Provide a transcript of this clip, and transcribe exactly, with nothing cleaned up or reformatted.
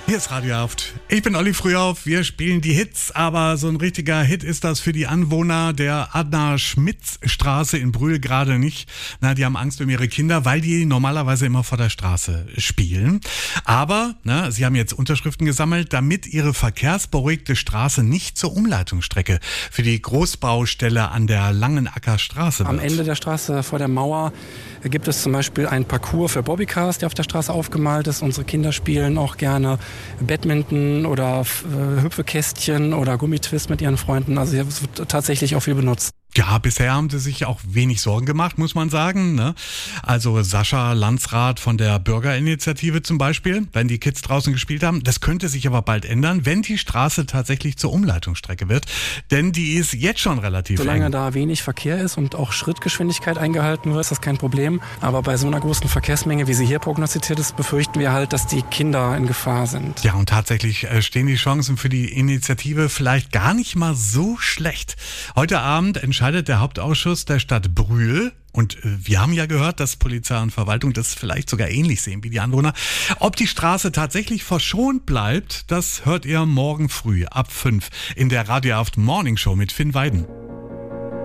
Hier ist Radio Haft. Ich bin Olli Frühauf. Wir spielen die Hits, aber so ein richtiger Hit ist das für die Anwohner der Anna-Schmitz-Straße in Brühl gerade nicht. Na, die haben Angst um ihre Kinder, weil die normalerweise immer vor der Straße spielen. Aber, na, sie haben jetzt Unterschriften gesammelt, damit ihre verkehrsberuhigte Straße nicht zur Umleitungsstrecke für die Großbaustelle an der Langenacker Straße wird. Am Ende der Straße vor der Mauer gibt es zum Beispiel einen Parcours für Bobbycars, der auf der Straße aufgemalt ist. Unsere Kinder spielen auch gerne Badminton oder äh, Hüpfekästchen oder Gummitwist mit ihren Freunden. Also hier wird tatsächlich auch viel benutzt. Ja, bisher haben sie sich auch wenig Sorgen gemacht, muss man sagen. Ne? Also Sascha Landsrath von der Bürgerinitiative zum Beispiel, wenn die Kids draußen gespielt haben. Das könnte sich aber bald ändern, wenn die Straße tatsächlich zur Umleitungsstrecke wird. Denn die ist jetzt schon relativ Solange eng. da wenig Verkehr ist und auch Schrittgeschwindigkeit eingehalten wird, ist das kein Problem. Aber bei so einer großen Verkehrsmenge, wie sie hier prognostiziert ist, befürchten wir halt, dass die Kinder in Gefahr sind. Ja, und tatsächlich äh, stehen die Chancen für die Initiative vielleicht gar nicht mal so schlecht. Heute Abend entscheidet der Hauptausschuss der Stadt Brühl, und äh, wir haben ja gehört, dass Polizei und Verwaltung das vielleicht sogar ähnlich sehen wie die Anwohner. Ob die Straße tatsächlich verschont bleibt, das hört ihr morgen früh ab fünf in der Radio Haft Morning Show mit Finn Weiden.